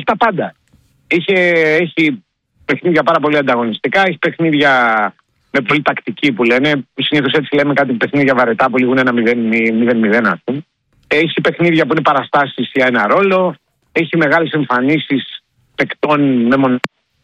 τα πάντα. Έχει παιχνίδια πάρα πολύ ανταγωνιστικά, έχει παιχνίδια με πολύ τακτική που λένε. Συνήθως έτσι λέμε κάτι παιχνίδια βαρετά που λήγουν 1-0, ας πούμε. Έχει παιχνίδια που είναι παραστάσεις για ένα ρόλο. Έχει μεγάλες εμφανίσεις παικτών με μοναδικότητα.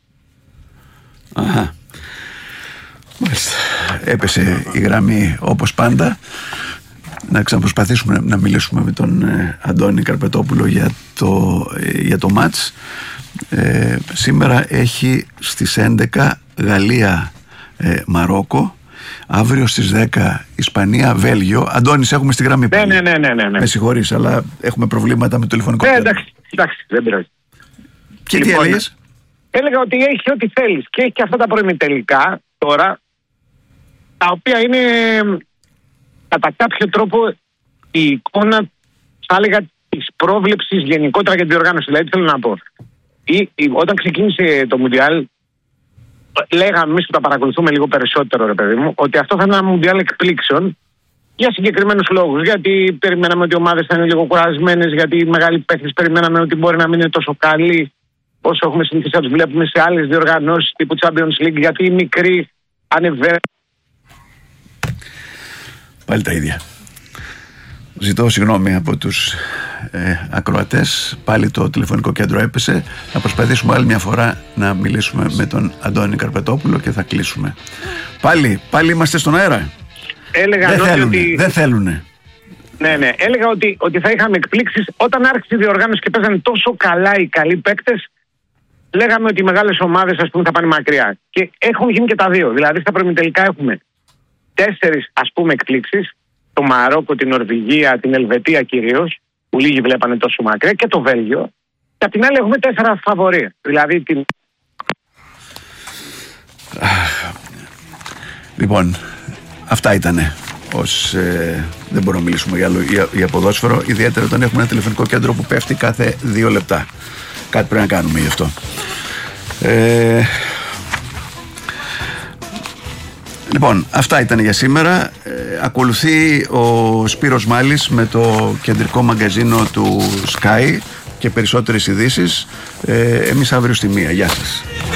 Αχα. Μάλιστα. Έπεσε η γραμμή όπως πάντα. Να ξαναπροσπαθήσουμε να μιλήσουμε με τον Αντώνη Καρπετόπουλο για το μάτς. Σήμερα έχει στις 11 Γαλλία Μαρόκο, αύριο στις 10 Ισπανία Βέλγιο. Αντώνη, έχουμε στη γραμμή. Ναι. Με συγχωρείς, αλλά έχουμε προβλήματα με το τηλεφωνικό. Εντάξει, δεν πειράζει. Και τι έλεγες? Έλεγα ότι έχει ό,τι θέλεις και έχει και αυτά τα προημιτελικά τώρα, τα οποία είναι κατά κάποιο τρόπο η εικόνα, θα έλεγα, της πρόβλεψης γενικότερα για την διοργάνωση. Δηλαδή, θέλω να πω, όταν ξεκίνησε το Μουντιάλ, λέγαμε εμείς που τα παρακολουθούμε λίγο περισσότερο, ρε παιδί μου, ότι αυτό θα είναι ένα Μουντιάλ εκπλήξεων για συγκεκριμένους λόγους. Γιατί περιμέναμε ότι οι ομάδες θα είναι λίγο κουρασμένες, γιατί οι μεγάλοι παίκτες περιμέναμε ότι μπορεί να μην είναι τόσο καλοί όσο έχουμε συνηθίσει να τους βλέπουμε σε άλλες διοργανώσεις τύπου Champions League, γιατί οι μικροί ανεβαίνουν. Πάλι τα ίδια. Ζητώ συγγνώμη από τους ακροατές. Πάλι το τηλεφωνικό κέντρο έπεσε. Θα προσπαθήσουμε άλλη μια φορά να μιλήσουμε με τον Αντώνη Καρπετόπουλο και θα κλείσουμε. Πάλι είμαστε στον αέρα. Δεν θέλουνε. Ναι. Έλεγα ότι θα είχαμε εκπλήξεις όταν άρχισε η διοργάνωση και παίζανε τόσο καλά οι καλοί παίκτες. Λέγαμε ότι οι μεγάλες ομάδες, ας πούμε, θα πάνε μακριά. Και έχουν γίνει και τα δύο. Δηλαδή στα προημιτελικά έχουμε 4, ας πούμε, εκπλήξεις. Το Μαρόκο, την Νορβηγία, την Ελβετία κυρίως, που λίγοι βλέπανε τόσο μακριά, και το Βέλγιο. Και απ' την άλλη έχουμε 4 φαβορί. Δηλαδή Λοιπόν, αυτά ήτανε. Δεν μπορούμε να μιλήσουμε για ποδόσφαιρο, ιδιαίτερα όταν έχουμε ένα τηλεφωνικό κέντρο που πέφτει κάθε 2 λεπτά. Κάτι πρέπει να κάνουμε γι' αυτό. Λοιπόν, αυτά ήταν για σήμερα. Ακολουθεί ο Σπύρος Μάλης με το κεντρικό μαγκαζίνο του Sky και περισσότερες ειδήσεις. Εμείς αύριο στη 1. Γεια σας.